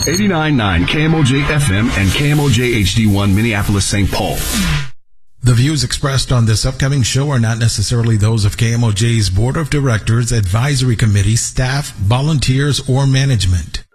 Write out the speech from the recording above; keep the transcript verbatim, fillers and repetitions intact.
eighty-nine point nine K M O J F M and K M O J H D one Minneapolis, Saint Paul. The views expressed on this upcoming show are not necessarily those of K M O J's Board of Directors, Advisory Committee, staff, volunteers, or management.